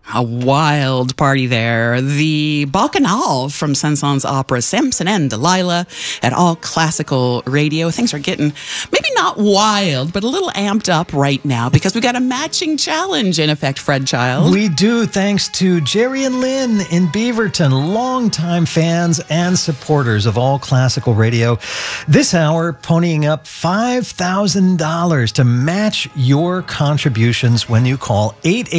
A wild party there. The Bacchanal from Saint-Saëns opera Samson and Delilah at All Classical Radio. Things are getting maybe not wild, but a little amped up right now because we've got a matching challenge in effect, Fred Child. We do, thanks to Jerry and Lynn in Beaverton, longtime fans and supporters of All Classical Radio. This hour, ponying up $5,000 to match your contributions when you call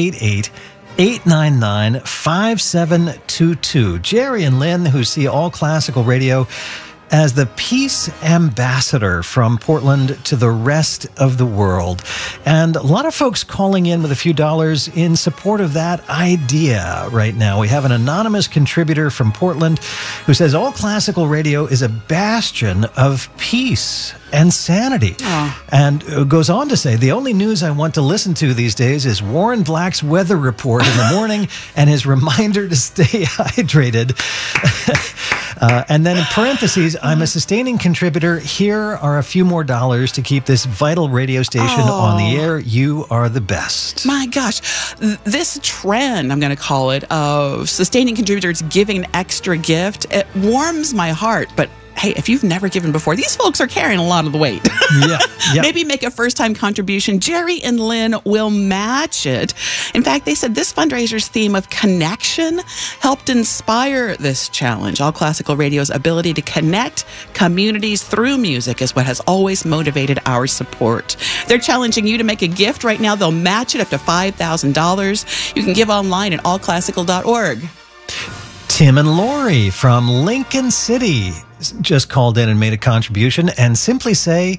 888-899-5722. Jerry and Lynn, who see All Classical Radio as the peace ambassador from Portland to the rest of the world. And a lot of folks calling in with a few dollars in support of that idea right now. We have an anonymous contributor from Portland who says All Classical Radio is a bastion of peace and sanity. And goes on to say, the only news I want to listen to these days is Warren Black's weather report in the morning and his reminder to stay hydrated. And then in parentheses, I'm a sustaining contributor. Here are a few more dollars to keep this vital radio station on the air. You are the best. My gosh, this trend, I'm going to call it, of sustaining contributors giving an extra gift, it warms my heart. But hey, if you've never given before, these folks are carrying a lot of the weight. Yeah. Maybe make a first-time contribution. Jerry and Lynn will match it. In fact, they said this fundraiser's theme of connection helped inspire this challenge. All Classical Radio's ability to connect communities through music is what has always motivated our support. They're challenging you to make a gift right now. They'll match it up to $5,000. You can give online at allclassical.org. Tim and Lori from Lincoln City just called in and made a contribution and simply say,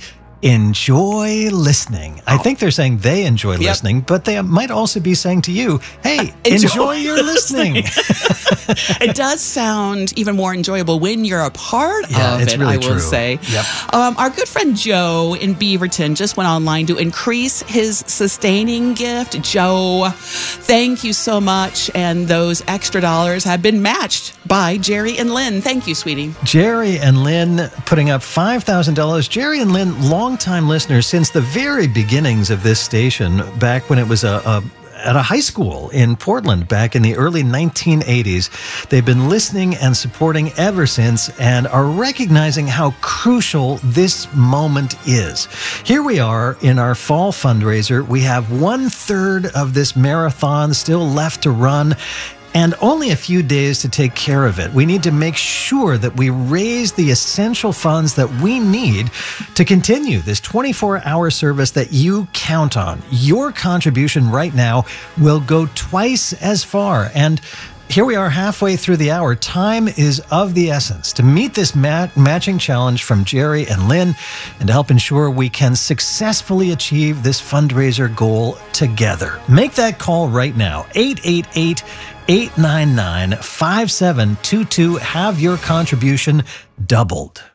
enjoy listening. I think they're saying they enjoy listening, but they might also be saying to you, hey, enjoy your listening. It does sound even more enjoyable when you're a part of it, really I will say. Yep. Our good friend Joe in Beaverton just went online to increase his sustaining gift. Joe, thank you so much. And those extra dollars have been matched by Jerry and Lynn. Thank you, sweetie. Jerry and Lynn putting up $5,000. Jerry and Lynn, long-time listeners since the very beginnings of this station, back when it was at a high school in Portland back in the early 1980s. They've been listening and supporting ever since and are recognizing how crucial this moment is. Here we are in our fall fundraiser. We have 1/3 of this marathon still left to run, and only a few days to take care of it. We need to make sure that we raise the essential funds that we need to continue this 24-hour service that you count on. Your contribution right now will go twice as far. And here we are halfway through the hour. Time is of the essence to meet this matching challenge from Jerry and Lynn and to help ensure we can successfully achieve this fundraiser goal together. Make that call right now. 888-899-5722. Have your contribution doubled.